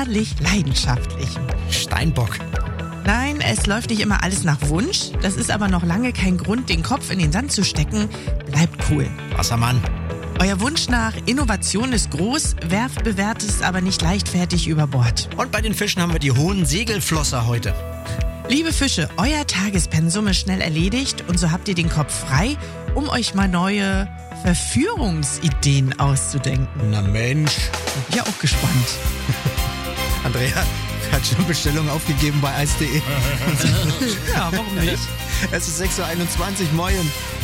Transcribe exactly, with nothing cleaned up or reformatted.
herrlich leidenschaftlichem. Steinbock. Nein, es läuft nicht immer alles nach Wunsch. Das ist aber noch lange kein Grund, den Kopf in den Sand zu stecken. Bleibt cool. Wassermann. Euer Wunsch nach Innovation ist groß, werft Bewährtes aber nicht leichtfertig über Bord. Und bei den Fischen haben wir die hohen Segelflosser heute. Liebe Fische, euer Tagespensum ist schnell erledigt und so habt ihr den Kopf frei, um euch mal neue Verführungsideen auszudenken. Na Mensch. Bin ja auch gespannt. Andrea hat schon Bestellungen aufgegeben bei eis punkt de. Ja, warum nicht? Es ist sechs Uhr einundzwanzig, moin.